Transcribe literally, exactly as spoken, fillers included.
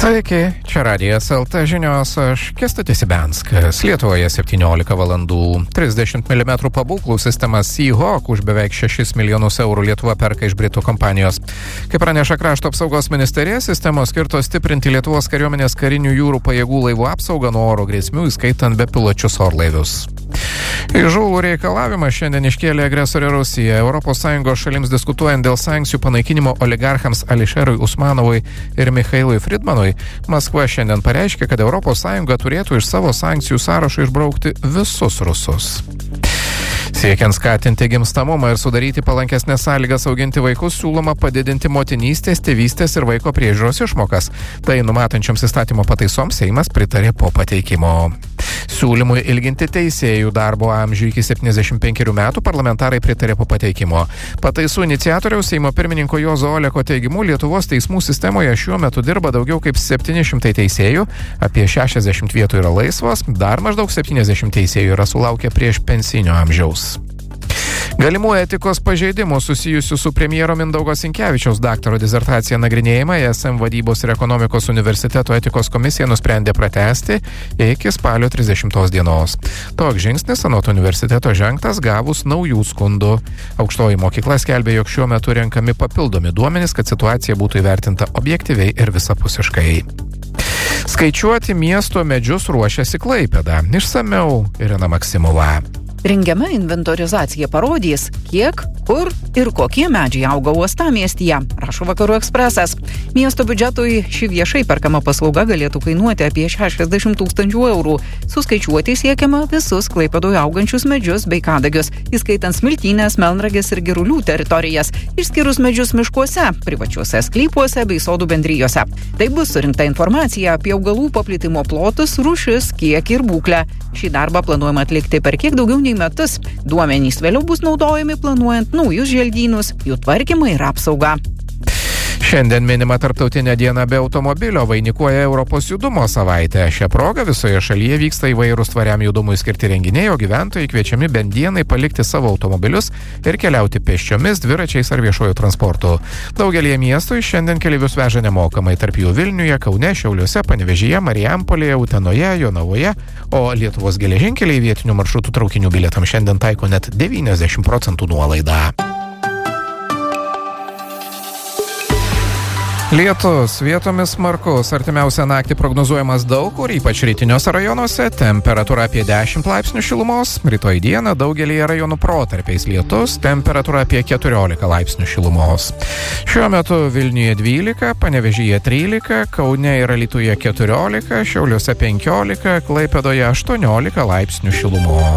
Sveiki, čia Radijas L T žinios, aš Kęstutis Ibianskas. Lietuvoje septyniolika valandų. trisdešimt milimetrų pabūklų sistema Seahawk už beveik šešis milijonus eurų Lietuva perka iš Britų kompanijos. Kaip praneša Krašto apsaugos ministerija, sistemos skirtos stiprinti Lietuvos kariuomenės karinių jūrų pajėgų laivų apsaugą nuo oro grėsmių, įskaitant bepiločius orlaivius. Įžūlų reikalavimą šiandien iškėlė agresorė Rusija. Europos Sąjungos šalims diskutuojant dėl sankcijų panaikinimo oligarchams Ališerui Usmanovui ir Michailui Fridmanui, Maskva šiandien pareiškė, kad Europos Sąjunga turėtų iš savo sankcijų sąrašo išbraukti visus rusus. Siekiant skatinti gimstamumą ir sudaryti palankesnės sąlygas auginti vaikus, siūloma padidinti motinystės, tėvystės ir vaiko priežiūros išmokas. Tai numatančioms įstatymo pataisoms Seimas pritarė po pateikimo. Siūlymui ilginti teisėjų darbo amžių iki septyniasdešimt penkerių metų parlamentarai pritarė po pateikimo. Pataisų iniciatoriaus Seimo pirmininko Juozo Oleko teigimu, Lietuvos teismų sistemoje šiuo metu dirba daugiau kaip septyni šimtai teisėjų, apie šešiasdešimt vietų yra laisvos, dar maždaug septyniasdešimt teisėjų yra sulaukę prieš pensinio amžiaus. Galimų etikos pažeidimų susijusių su premjero Mindaugo Sinkevičiaus daktaro disertacija nagrinėjimą E S M Vadybos ir ekonomikos universiteto etikos komisija nusprendė pratęsti iki spalio trisdešimtos dienos. Toks žingsnis anot universiteto žengtas gavus naujų skundų. Aukštoji mokykla skelbė, jog šiuo metu renkami papildomi duomenys, kad situacija būtų įvertinta objektyviai ir visapusiškai. Skaičiuoti miesto medžius ruošiasi Klaipėda. Išsamiau Irina Maksimova. Rengiama inventorizacija parodys, kiek, kur ir kokie medžiai auga uostamiestyje, rašo Vakarų Ekspresas. Miesto biudžetui ši viešai perkama paslauga galėtų kainuoti apie šešiasdešimt tūkstančių eurų. Suskaičiuoti siekiama visus Klaipėdoje augančius medžius bei kadagius, įskaitant smiltynės, melnragės ir girulių teritorijas, išskyrus medžius miškuose, privačiuose sklypuose bei sodų bendrijose. Tai bus surinkta informacija apie augalų paplitimo plotus, rūšis, kiekį ir būklę. Šį darbą planuojama atlikti per kiek daugiau nei metus. Duomenys vėliau bus naudojami planuojant naujus želdynus, jų tvarkymą ir apsaugą. Šiandien minima Tarptautinė diena be automobilio, vainikuoja Europos judumo savaitę. Šią progą visoje šalyje vyksta įvairūs tvariam judumui skirti renginiai, o gyventojai kviečiami bent dienai palikti savo automobilius ir keliauti pėsčiomis, dviračiais ar viešuoju transportu. Daugelį miestų šiandien keleivius veža nemokamai, tarp jų Vilniuje, Kaune, Šiauliuose, Panevėžyje, Marijampolėje, Utenoje, Jonavoje, o Lietuvos geležinkeliai vietinių maršrutų traukinių bilietams šiandien taiko net devyniasdešimt procentų nuolaidą. Lietus vietomis smarkus, artimiausią naktį prognozuojamas daug kur, ypač rytiniuose rajonuose, temperatūra apie dešimt laipsnių šilumos, rytoj dieną daugelį rajonų protarpiais lietus, temperatūra apie keturiolika laipsnių šilumos. Šiuo metu Vilniuje dvylika, Panevėžyje trylika, Kaune ir Alytuje keturiolika, Šiauliuose penkiolika, Klaipėdoje aštuoniolika laipsnių šilumos.